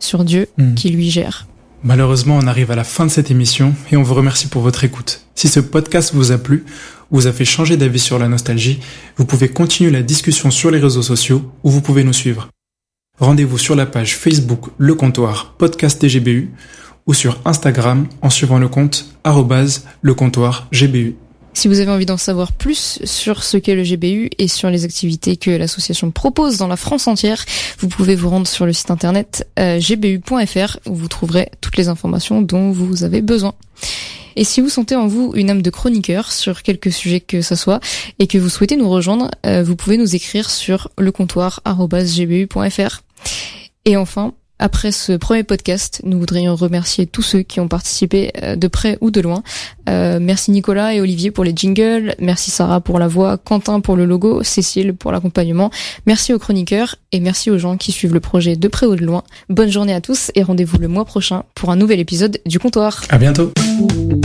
sur Dieu qui lui gère. Malheureusement, on arrive à la fin de cette émission et on vous remercie pour votre écoute. Si ce podcast vous a plu, vous a fait changer d'avis sur la nostalgie, vous pouvez continuer la discussion sur les réseaux sociaux ou vous pouvez nous suivre. Rendez-vous sur la page Facebook Le Comptoir Podcast TGBU ou sur Instagram en suivant le compte @lecomptoirGBU. Si vous avez envie d'en savoir plus sur ce qu'est le GBU et sur les activités que l'association propose dans la France entière, vous pouvez vous rendre sur le site internet gbu.fr où vous trouverez toutes les informations dont vous avez besoin. Et si vous sentez en vous une âme de chroniqueur sur quelque sujet que ce soit et que vous souhaitez nous rejoindre, vous pouvez nous écrire sur lecomptoir@gbu.fr. Et enfin, après ce premier podcast, nous voudrions remercier tous ceux qui ont participé de près ou de loin. Merci Nicolas et Olivier pour les jingles, merci Sarah pour la voix, Quentin pour le logo, Cécile pour l'accompagnement. Merci aux chroniqueurs et merci aux gens qui suivent le projet de près ou de loin. Bonne journée à tous et rendez-vous le mois prochain pour un nouvel épisode du Comptoir. À bientôt.